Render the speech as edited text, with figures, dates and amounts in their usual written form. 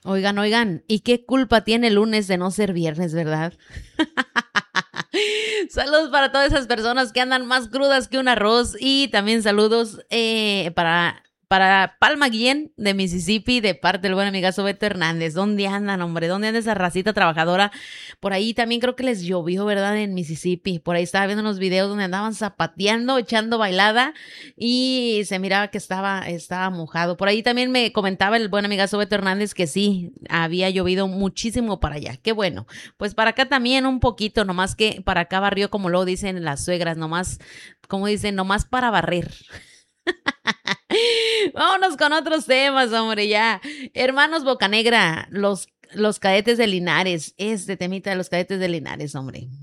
Oigan, oigan, ¿y qué culpa tiene el lunes de no ser viernes, verdad? Saludos para todas esas personas que andan más crudas que un arroz y también saludos para Palma Guillén de Mississippi de parte del buen amigazo Beto Hernández. ¿Dónde andan, hombre? ¿Dónde anda esa racita trabajadora? Por ahí también creo que les llovió, ¿verdad? En Mississippi. Por ahí estaba viendo unos videos donde andaban zapateando, echando bailada y se miraba que estaba mojado. Por ahí también me comentaba el buen amigazo Beto Hernández que sí, había llovido muchísimo para allá. Qué bueno. Pues para acá también un poquito, nomás que para acá barrió como lo dicen las suegras, nomás, como dicen, nomás para barrer. Vámonos con otros temas, hombre, ya. Hermanos Bocanegra, los cadetes de Linares, este temita de los cadetes de Linares, hombre.